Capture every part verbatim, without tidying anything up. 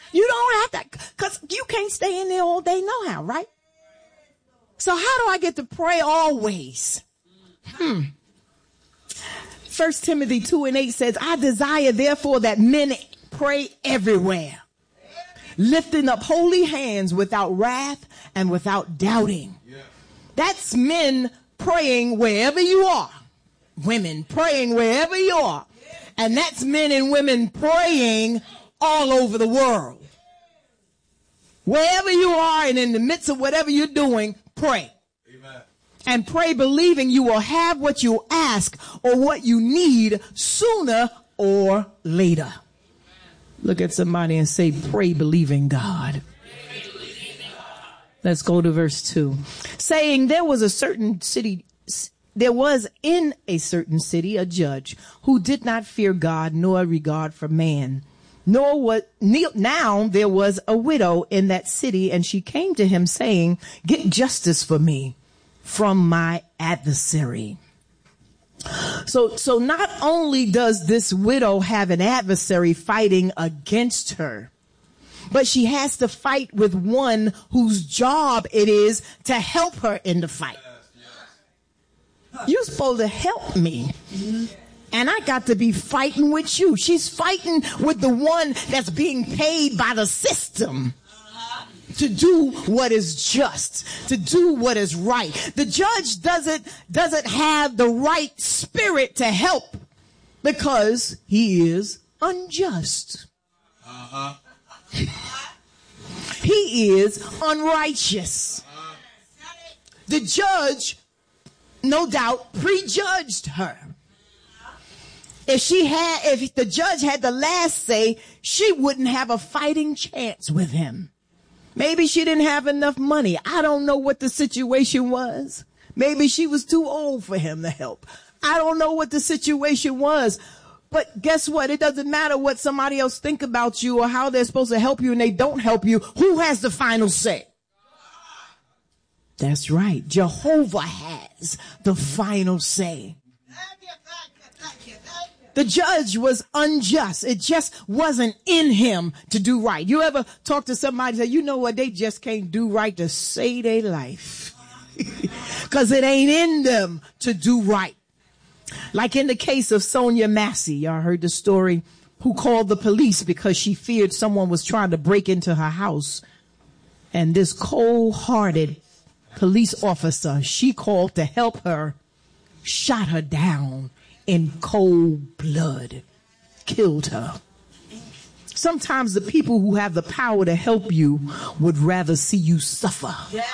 You don't have that, because you can't stay in there all day no how, right? So how do I get to pray always? Hmm. First Timothy two and eight says, I desire therefore that men pray everywhere, lifting up holy hands without wrath and without doubting. Yeah. That's men praying wherever you are. Women praying wherever you are. And that's men and women praying all over the world. Wherever you are and in the midst of whatever you're doing, pray. Amen. And pray believing you will have what you ask or what you need sooner or later. Look at somebody and say, pray believing God. Let's go to verse two. Saying there was a certain city, there was in a certain city a judge who did not fear God nor regard for man. Nor what now there was a widow in that city, and she came to him saying, get justice for me from my adversary. So, so not only does this widow have an adversary fighting against her, but she has to fight with one whose job it is to help her in the fight. You're supposed to help me. And I got to be fighting with you. She's fighting with the one that's being paid by the system to do what is just, to do what is right. The judge doesn't, doesn't have the right spirit to help because he is unjust. Uh-huh. He is unrighteous. The judge, no doubt, prejudged her. If she had, if the judge had the last say, she wouldn't have a fighting chance with him. Maybe she didn't have enough money. I don't know what the situation was. Maybe she was too old for him to help. I don't know what the situation was. But guess what? It doesn't matter what somebody else think about you or how they're supposed to help you and they don't help you. Who has the final say? That's right. Jehovah has the final say. The judge was unjust. It just wasn't in him to do right. You ever talk to somebody and say, you know what, they just can't do right to save their life. Because it ain't in them to do right. Like in the case of Sonia Massey, y'all heard the story, who called the police because she feared someone was trying to break into her house. And this cold-hearted police officer she called to help her shot her down in cold blood, killed her. Sometimes the people who have the power to help you would rather see you suffer.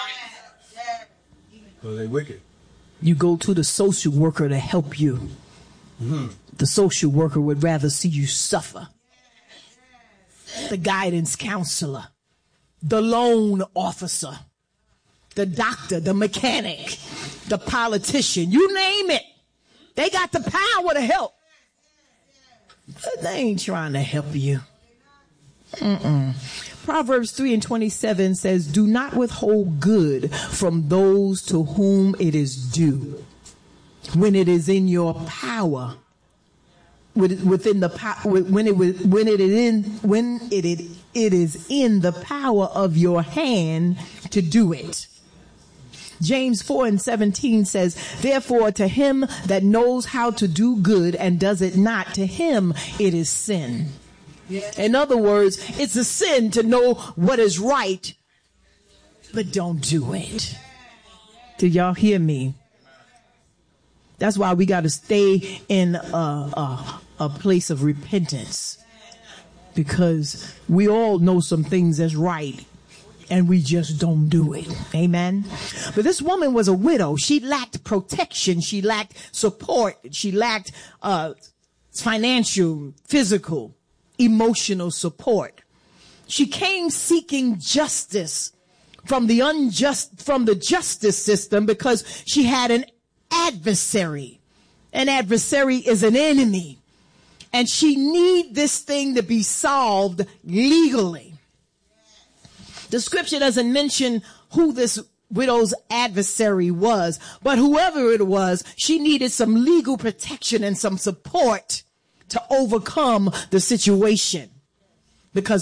Well, they wicked. You go to the social worker to help you. Mm-hmm. The social worker would rather see you suffer. The guidance counselor, the loan officer, the doctor, the mechanic, the politician, you name it. They got the power to help. But they ain't trying to help you. Mm-mm. Proverbs three and twenty-seven says, do not withhold good from those to whom it is due when it is in your power. Within the power, when it when it is in when it, it it is in the power of your hand to do it. James four and seventeen says, therefore to him that knows how to do good and does it not, to him it is sin. In other words, it's a sin to know what is right, but don't do it. Did y'all hear me? That's why we got to stay in a, a, a place of repentance, because we all know some things that's right and we just don't do it. Amen. But this woman was a widow. She lacked protection. She lacked support. She lacked uh, financial, physical, emotional support. She came seeking justice from the unjust, from the justice system, because she had an adversary. An adversary is an enemy. And she need this thing to be solved legally. The scripture doesn't mention who this widow's adversary was, but whoever it was, she needed some legal protection and some support to overcome the situation, because